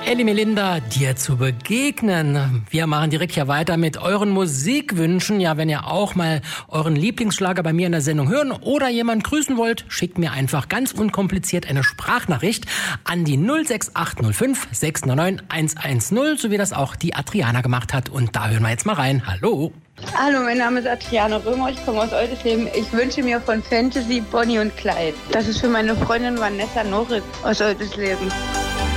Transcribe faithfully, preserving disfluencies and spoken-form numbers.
Elli Melinda, dir zu begegnen. Wir machen direkt hier weiter mit euren Musikwünschen. Ja, wenn ihr auch mal euren Lieblingsschlager bei mir in der Sendung hören oder jemand grüßen wollt, schickt mir einfach ganz unkompliziert eine Sprachnachricht an die null sechs acht null fünf sechs neun neun eins eins null, so wie das auch die Adriana gemacht hat. Und da hören wir jetzt mal rein. Hallo. Hallo, mein Name ist Adriana Römer, ich komme aus Oldisleben. Ich wünsche mir von Fantasy Bonnie und Clyde. Das ist für meine Freundin Vanessa Noritz aus Oldisleben.